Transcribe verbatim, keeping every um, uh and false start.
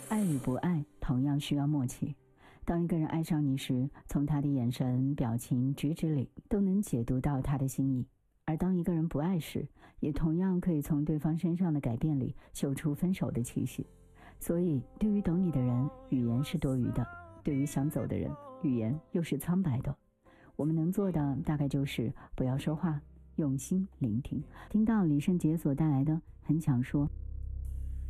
爱与不爱同样需要默契。当一个人爱上你时，从他的眼神、表情、举止里都能解读到他的心意；而当一个人不爱时，也同样可以从对方身上的改变里嗅出分手的气息。所以，对于懂你的人，语言是多余的；对于想走的人，语言又是苍白的。我们能做的大概就是不要说话，用心聆听。听到李圣杰所带来的很想说。